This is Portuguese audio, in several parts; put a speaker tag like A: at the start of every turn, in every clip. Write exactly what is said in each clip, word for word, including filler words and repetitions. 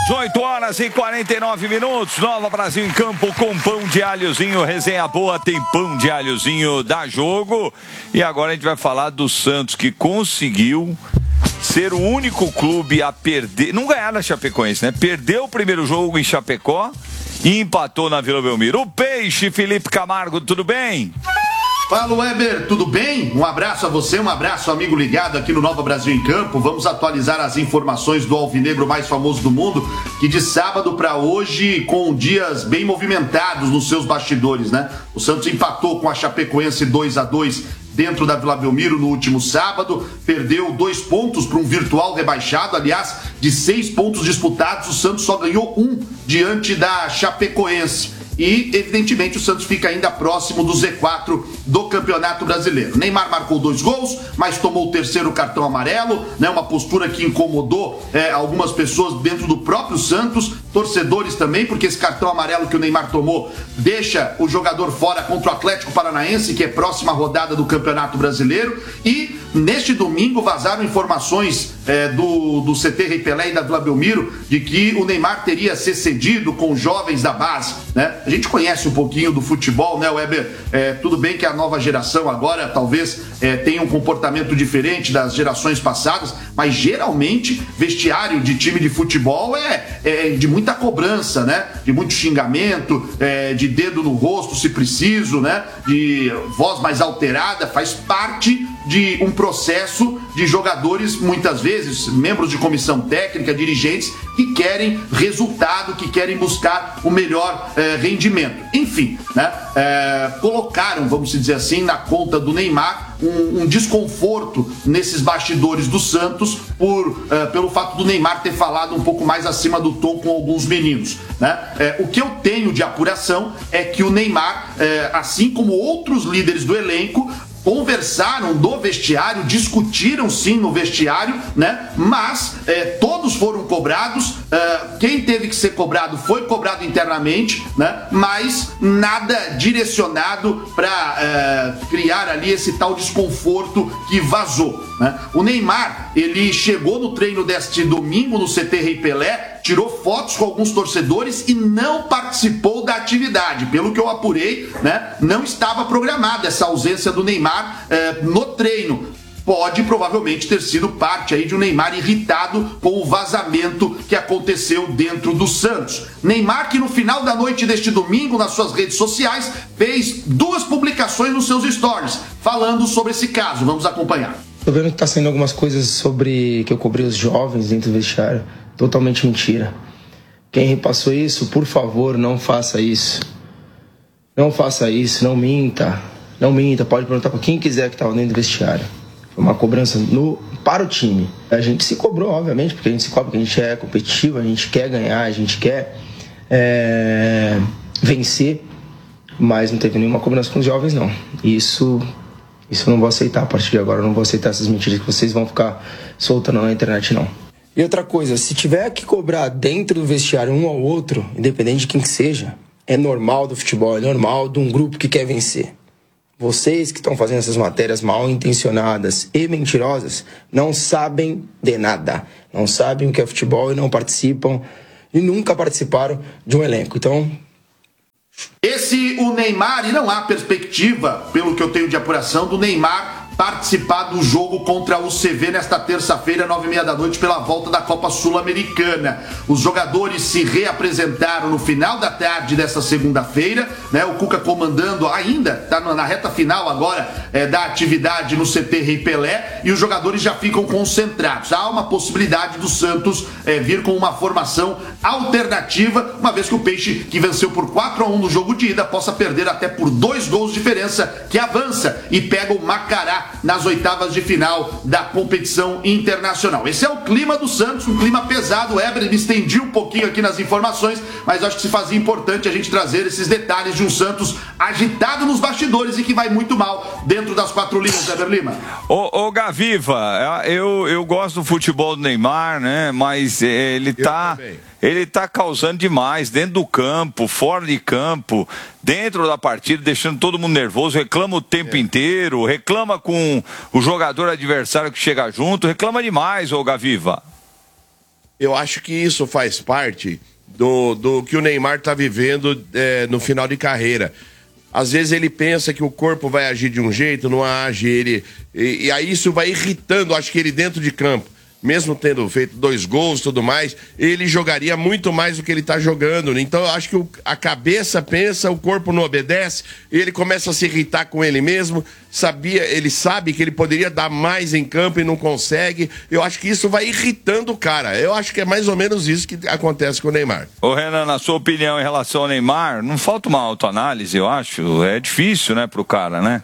A: dezoito horas e quarenta e nove minutos, Nova Brasil em campo com pão de alhozinho, resenha boa, tem pão de alhozinho da Jogo. E agora a gente vai falar do Santos, que conseguiu ser o único clube a perder, não ganhar na Chapecoense, né? Perdeu o primeiro jogo em Chapecó e empatou na Vila Belmiro. O Peixe, Felipe Camargo, tudo bem?
B: Fala, Weber, tudo bem? Um abraço a você, um abraço, amigo ligado aqui no Nova Brasil em Campo. Vamos atualizar as informações do alvinegro mais famoso do mundo, que de sábado para hoje, com dias bem movimentados nos seus bastidores, né? O Santos empatou com a Chapecoense dois a dois dentro da Vila Belmiro no último sábado, perdeu dois pontos para um virtual rebaixado. Aliás, de seis pontos disputados, o Santos só ganhou um diante da Chapecoense. E, evidentemente, o Santos fica ainda próximo do Z quatro do Campeonato Brasileiro. Neymar marcou dois gols, mas tomou o terceiro cartão amarelo, né? Uma postura que incomodou é, algumas pessoas dentro do próprio Santos, torcedores também, porque esse cartão amarelo que o Neymar tomou deixa o jogador fora contra o Atlético Paranaense, que é próxima rodada do Campeonato Brasileiro. E neste domingo vazaram informações é, do, do C T Rei Pelé e da Vila Belmiro de que o Neymar teria se cedido com jovens da base, né? A gente conhece um pouquinho do futebol, né, Weber? É, tudo bem que a nova geração agora talvez é, tenha um comportamento diferente das gerações passadas, mas geralmente vestiário de time de futebol é, é de muita cobrança, né? De muito xingamento, é, de dedo no rosto se preciso, né? De voz mais alterada, faz parte de um processo de jogadores, muitas vezes, membros de comissão técnica, dirigentes, que querem resultado, que querem buscar o melhor é, rendimento. Enfim, né? É, colocaram, vamos dizer assim, na conta do Neymar um, um desconforto nesses bastidores do Santos por, é, pelo fato do Neymar ter falado um pouco mais acima do tom com alguns meninos, né? É, o que eu tenho de apuração é que o Neymar, é, assim como outros líderes do elenco, conversaram do vestiário, discutiram sim no vestiário, né? Mas é, todos foram cobrados. É, quem teve que ser cobrado foi cobrado internamente, né? Mas nada direcionado para é, criar ali esse tal desconforto que vazou, né? O Neymar, ele chegou no treino deste domingo no C T Rei Pelé, tirou fotos com alguns torcedores e não participou da atividade. Pelo que eu apurei, né, não estava programada essa ausência do Neymar eh, no treino. Pode provavelmente ter sido parte aí de um Neymar irritado com o vazamento que aconteceu dentro do Santos. Neymar, que no final da noite deste domingo, nas suas redes sociais, fez duas publicações nos seus stories falando sobre esse caso. Vamos acompanhar.
C: Tô vendo que tá saindo algumas coisas sobre que eu cobri os jovens dentro do vestiário. Totalmente mentira. Quem repassou isso, por favor, não faça isso. Não faça isso, não minta. Não minta, pode perguntar para quem quiser que estava dentro do vestiário. Foi uma cobrança no, para o time. A gente se cobrou, obviamente, porque a gente se cobra, porque a gente é competitivo, a gente quer ganhar, a gente quer é, vencer, mas não teve nenhuma cobrança com os jovens, não. Isso, isso eu não vou aceitar a partir de agora. Eu não vou aceitar essas mentiras que vocês vão ficar soltando na internet, não. E outra coisa, se tiver que cobrar dentro do vestiário um ao outro, independente de quem que seja, é normal do futebol, é normal de um grupo que quer vencer. Vocês que estão fazendo essas matérias mal intencionadas e mentirosas não sabem de nada. Não sabem o que é futebol e não participam e nunca participaram de um elenco. Então...
B: Esse o Neymar, e não há perspectiva, pelo que eu tenho de apuração, do Neymar participar do jogo contra o C V nesta terça-feira, nove e meia da noite, pela volta da Copa Sul-Americana. Os jogadores se reapresentaram no final da tarde desta segunda-feira, né? O Cuca comandando ainda, tá na reta final agora é, da atividade no C T Rei Pelé, e os jogadores já ficam concentrados. Há uma possibilidade do Santos é, vir com uma formação alternativa, uma vez que o Peixe, que venceu por quatro a um no jogo de ida, possa perder até por dois gols de diferença, que avança e pega o Macará nas oitavas de final da competição internacional. Esse é o clima do Santos, um clima pesado. O Eber me estendi um pouquinho aqui nas informações, mas acho que se fazia importante a gente trazer esses detalhes de um Santos agitado nos bastidores e que vai muito mal dentro das quatro linhas, Eber Lima.
A: Ô, ô Gaviva, eu, eu gosto do futebol do Neymar, né? Mas ele tá... Ele tá causando demais, dentro do campo, fora de campo, dentro da partida, deixando todo mundo nervoso, reclama o tempo é. inteiro, reclama com o jogador adversário que chega junto, reclama demais, ô Gaviva.
D: eu acho que isso faz parte do, do que o Neymar está vivendo é, no final de carreira. Às vezes ele pensa que o corpo vai agir de um jeito, não age, ele, e, e aí isso vai irritando, acho que ele dentro de campo. Mesmo tendo feito dois gols e tudo mais, ele jogaria muito mais do que ele está jogando. Então, eu acho que o, a cabeça pensa, o corpo não obedece, e ele começa a se irritar com ele mesmo. Sabia, ele sabe que ele poderia dar mais em campo e não consegue. Eu acho que isso vai irritando o cara. Eu acho que é mais ou menos isso que acontece com o Neymar.
A: Ô Renan, na sua opinião em relação ao Neymar, não falta uma autoanálise, eu acho? É difícil, né, pro cara, né?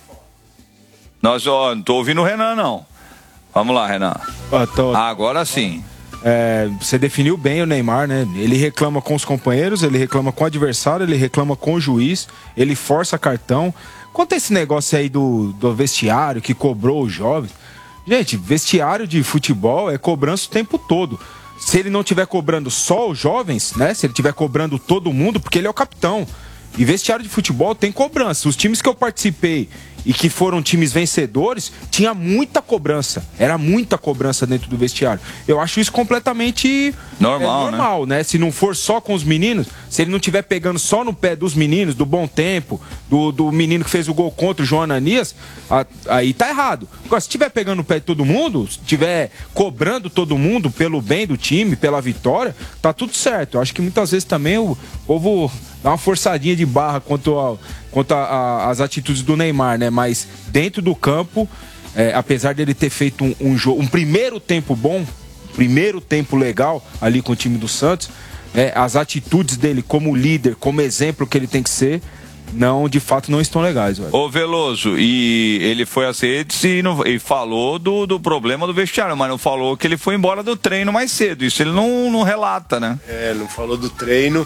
A: Nós, ó, não tô ouvindo o Renan, não. Vamos lá, Renan.
E: Ah, tô...
A: ah, agora sim.
E: É, você definiu bem o Neymar, né? Ele reclama com os companheiros, ele reclama com o adversário, ele reclama com o juiz, ele força cartão. Quanto a esse negócio aí do, do vestiário que cobrou os jovens, gente, vestiário de futebol é cobrança o tempo todo. Se ele não estiver cobrando só os jovens, né? Se ele estiver cobrando todo mundo, porque ele é o capitão. E vestiário de futebol tem cobrança. Os times que eu participei e que foram times vencedores, tinha muita cobrança. Era muita cobrança dentro do vestiário. Eu acho isso completamente
A: normal,
E: é, normal, né? né? Se não for só com os meninos, se ele não estiver pegando só no pé dos meninos, do Bom Tempo, do, do menino que fez o gol contra o João Ananias, a, aí tá errado. Agora, se estiver pegando no pé de todo mundo, se estiver cobrando todo mundo pelo bem do time, pela vitória, tá tudo certo. Eu acho que muitas vezes também o povo dá uma forçadinha de barra quanto, ao, quanto às atitudes do Neymar, né? Mas dentro do campo, é, apesar dele ter feito um, um, jogo, um primeiro tempo bom, primeiro tempo legal ali com o time do Santos, é, as atitudes dele como líder, como exemplo que ele tem que ser, não, de fato, não estão legais. Velho.
A: Ô Veloso, e ele foi às redes e, não, e falou do, do problema do vestiário, mas não falou que ele foi embora do treino mais cedo. Isso ele não, não relata, né?
F: É, não falou do treino.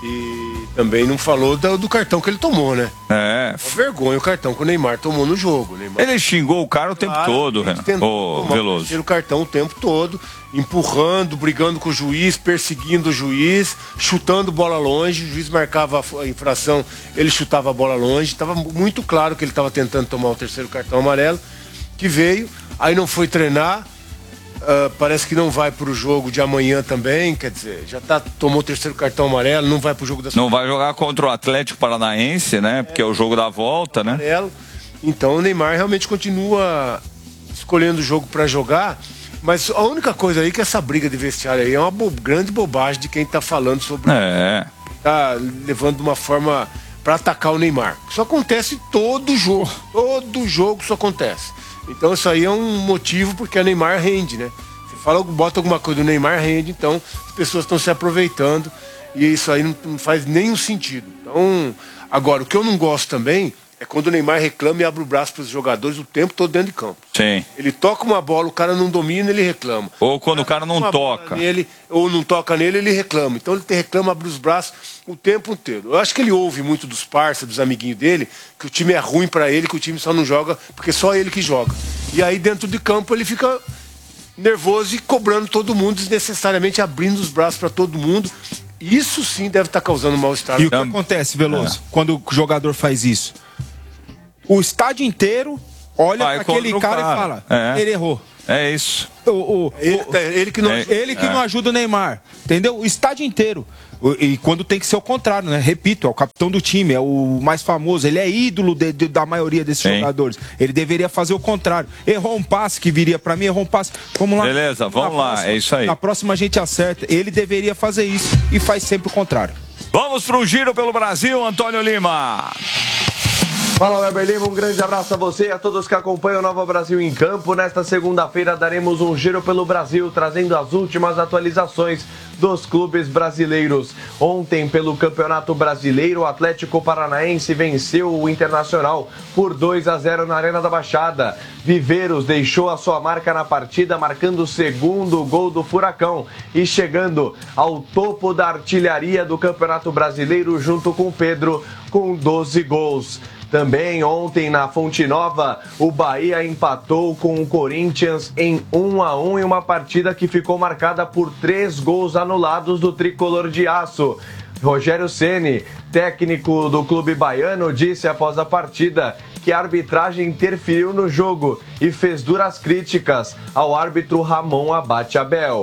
F: E também não falou do, do cartão que ele tomou, né?
A: É.
F: Uma vergonha o cartão que o Neymar tomou no jogo. Neymar...
A: Ele xingou o cara o tempo claro, todo, Renan. Ô, Veloso.
F: O cartão o tempo todo, empurrando, brigando com o juiz, perseguindo o juiz, chutando bola longe. O juiz marcava a infração, ele chutava a bola longe. Estava muito claro que ele estava tentando tomar o terceiro cartão amarelo, que veio, aí não foi treinar. Uh, parece que não vai pro jogo de amanhã também, quer dizer, já tá, tomou o terceiro cartão amarelo, não vai pro jogo da...
A: Não vai jogar contra o Atlético Paranaense, né? Porque é, é o jogo da volta, né?
F: Amarelo. Então o Neymar realmente continua escolhendo o jogo para jogar, mas a única coisa aí é que essa briga de vestiário aí é uma bo- grande bobagem de quem tá falando sobre...
A: É.
F: Tá levando de uma forma para atacar o Neymar. Isso acontece todo jogo, todo jogo isso acontece. Então isso aí é um motivo porque o Neymar rende, né? Você fala, bota alguma coisa do Neymar rende, então as pessoas estão se aproveitando e isso aí não, não faz nenhum sentido. Então, agora, o que eu não gosto também é quando o Neymar reclama e abre o braço para os jogadores o tempo todo dentro de campo.
A: Sim.
F: Ele toca uma bola, o cara não domina, ele reclama.
A: Ou quando o cara não toca.
F: Nele, ou não toca nele, ele reclama. Então ele reclama, abre os braços o tempo inteiro. Eu acho que ele ouve muito dos parceiros, dos amiguinhos dele, que o time é ruim para ele, que o time só não joga porque só ele que joga. E aí dentro de campo ele fica nervoso e cobrando todo mundo, desnecessariamente abrindo os braços para todo mundo. Isso sim deve estar causando mal-estar.
E: E o que acontece, Veloso, é. quando o jogador faz isso? O estádio inteiro olha para aquele cara, cara e fala, é. ele errou.
A: É isso.
E: O, o,
F: ele,
E: o,
F: ele que, não,
E: é. ele que é. não ajuda o Neymar, entendeu? O estádio inteiro. E quando tem que ser o contrário, né? Repito, é o capitão do time, é o mais famoso, ele é ídolo de, de, da maioria desses Sim. jogadores. Ele deveria fazer o contrário. Errou um passe que viria pra mim, errou um passe. Vamos lá.
A: Beleza, vamos lá,
E: próxima,
A: é isso aí.
E: Na próxima a gente acerta. Ele deveria fazer isso e faz sempre o contrário.
A: Vamos para um giro pelo Brasil, Antônio Lima.
G: Fala, Weber Lima, um grande abraço a você e a todos que acompanham o Nova Brasil em Campo. Nesta segunda-feira daremos um giro pelo Brasil, trazendo as últimas atualizações dos clubes brasileiros. Ontem, pelo Campeonato Brasileiro, o Atlético Paranaense venceu o Internacional por dois a zero na Arena da Baixada. Viveiros deixou a sua marca na partida, marcando o segundo gol do Furacão e chegando ao topo da artilharia do Campeonato Brasileiro junto com o Pedro, com doze gols. Também ontem na Fonte Nova, o Bahia empatou com o Corinthians em um a um em uma partida que ficou marcada por três gols anulados do tricolor de aço. Rogério Ceni, técnico do clube baiano, disse após a partida que a arbitragem interferiu no jogo e fez duras críticas ao árbitro Ramon Abate Abel.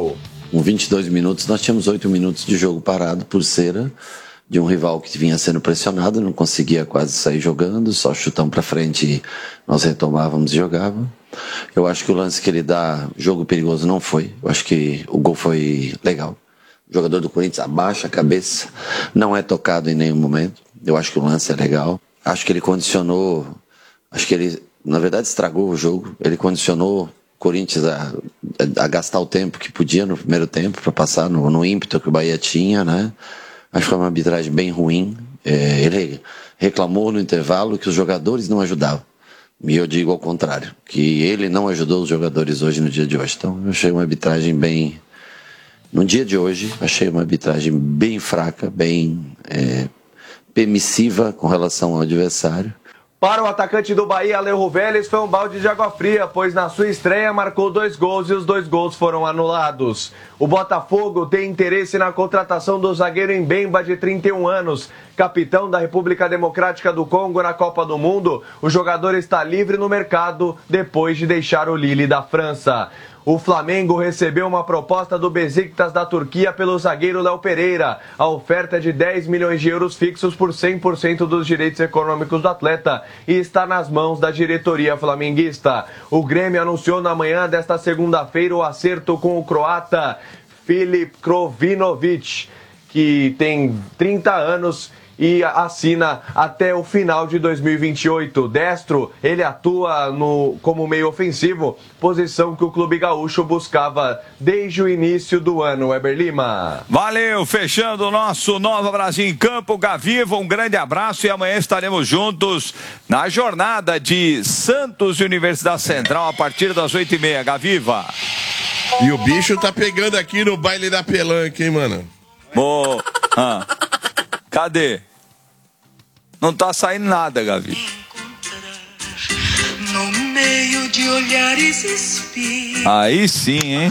H: Com vinte e dois minutos, nós tínhamos oito minutos de jogo parado por cera de um rival que vinha sendo pressionado, não conseguia quase sair jogando, só chutão para frente nós retomávamos e jogávamos. Eu acho que o lance que ele dá, jogo perigoso, não foi. Eu acho que o gol foi legal. O jogador do Corinthians abaixa a cabeça, não é tocado em nenhum momento. Eu acho que o lance é legal. Acho que ele condicionou, acho que ele, na verdade, estragou o jogo. Ele condicionou o Corinthians a, a gastar o tempo que podia no primeiro tempo para passar no, no ímpeto que o Bahia tinha, né? Acho que foi uma arbitragem bem ruim. É, ele reclamou no intervalo que os jogadores não ajudavam. E eu digo ao contrário, que ele não ajudou os jogadores hoje no dia de hoje. Então eu achei uma arbitragem bem... No dia de hoje, achei uma arbitragem bem fraca, bem é, permissiva com relação ao adversário.
G: Para o atacante do Bahia, Alejo Vélez, foi um balde de água fria, pois na sua estreia marcou dois gols e os dois gols foram anulados. O Botafogo tem interesse na contratação do zagueiro Mbemba, de trinta e um anos, capitão da República Democrática do Congo na Copa do Mundo. O jogador está livre no mercado depois de deixar o Lille da França. O Flamengo recebeu uma proposta do Besiktas da Turquia pelo zagueiro Léo Pereira. A oferta é de dez milhões de euros fixos por cem por cento dos direitos econômicos do atleta e está nas mãos da diretoria flamenguista. O Grêmio anunciou na manhã desta segunda-feira o acerto com o croata Filip Krovinovic, que tem trinta anos e assina até o final de dois mil e vinte e oito. Destro, ele atua no, como meio ofensivo, posição que o clube gaúcho buscava desde o início do ano. Weber Lima.
A: Valeu, fechando o nosso Nova Brasil em Campo. Gaviva, um grande abraço e amanhã estaremos juntos na jornada de Santos e Universidade Central a partir das oito e meia. Gaviva.
D: E o bicho tá pegando aqui no baile da pelanca, hein, mano?
A: Bom, ah, cadê? Não tá saindo nada, Gavi.
I: No meio de olhares espíritos.
A: Aí sim, hein?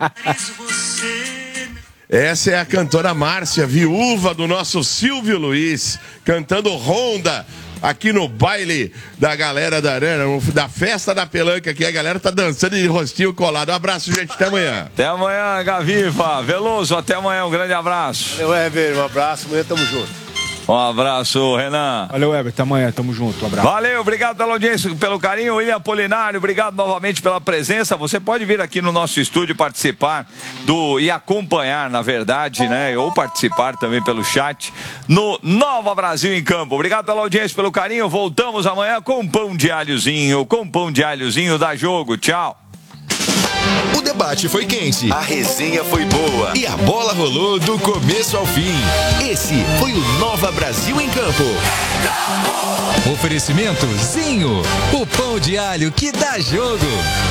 D: Essa é a cantora Márcia, viúva do nosso Silvio Luiz, cantando Honda aqui no baile da galera da Arena, da festa da pelanca, que a galera tá dançando de rostinho colado. Um abraço, gente, até amanhã.
A: Até amanhã, Gaviva. Veloso, até amanhã, um grande abraço.
F: Valeu, Weber, um abraço, amanhã tamo junto.
A: Um abraço, Renan.
E: Valeu, Weber, até amanhã, tamo junto, um abraço.
A: Valeu, obrigado pela audiência, pelo carinho. William Apolinário, obrigado novamente pela presença. Você pode vir aqui no nosso estúdio participar do e acompanhar, na verdade, né? Ou participar também pelo chat no Nova Brasil em Campo. Obrigado pela audiência, pelo carinho. Voltamos amanhã com pão de alhozinho, com pão de alhozinho da Jogo. Tchau.
J: O debate foi quente, a resenha foi boa e a bola rolou do começo ao fim. Esse foi o Nova Brasil em Campo. Oferecimento Zinho, o pão de alho que dá jogo.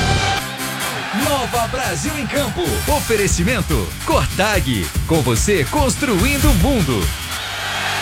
J: Nova Brasil em Campo. Oferecimento Cortag, com você construindo o mundo.